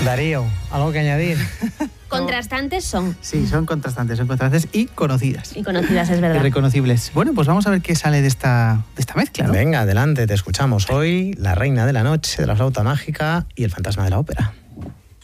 Darío, ¿algo que añadir? Contrastantes son. Sí, son contrastantes y conocidas. Y conocidas, es verdad. Y reconocibles. Bueno, pues vamos a ver qué sale de esta mezcla, ¿no? Venga, adelante, te escuchamos. Hoy, La Reina de la Noche, de la Flauta Mágica y El Fantasma de la Ópera.